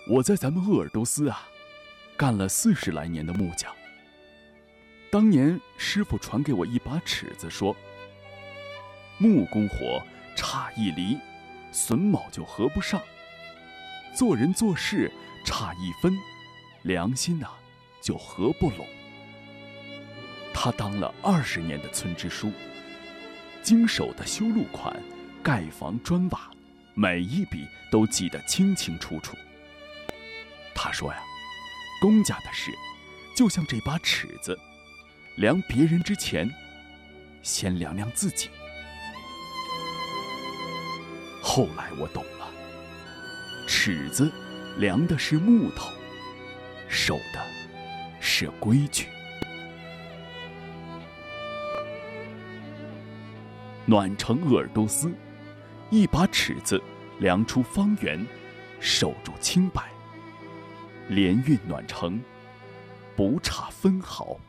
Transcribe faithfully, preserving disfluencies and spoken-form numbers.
我在咱们鄂尔多斯啊，干了四十来年的木匠。当年师傅传给我一把尺子，说：木工活差一厘，榫卯就合不上；做人做事差一分，良心啊就合不拢。他当了二十年的村支书，经手的修路款、盖房砖瓦，每一笔都记得清清楚楚。他说呀，公家的事就像这把尺子，量别人之前，先量量自己。后来我懂了，尺子量的是木头，守的是规矩。暖城鄂尔多斯，一把尺子量出方圆，守住清白。连运暖城，不差分毫。